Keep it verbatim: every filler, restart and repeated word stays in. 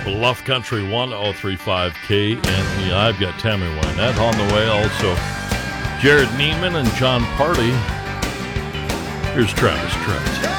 Bluff Country one oh three point five K N E I. I've got Tammy Wynette on the way. Also, Jared Neiman and John Party. Here's Travis Trent.